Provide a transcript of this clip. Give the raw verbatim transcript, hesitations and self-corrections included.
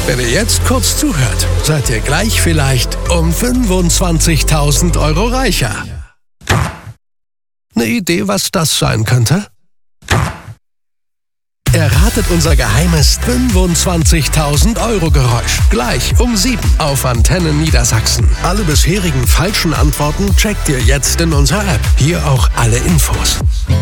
Wenn ihr jetzt kurz zuhört, seid ihr gleich vielleicht um fünfundzwanzigtausend Euro reicher. Eine Idee, was das sein könnte? Erratet unser geheimes fünfundzwanzigtausend Euro Geräusch. Gleich um sieben auf Antenne Niedersachsen. Alle bisherigen falschen Antworten checkt ihr jetzt in unserer App. Hier auch alle Infos.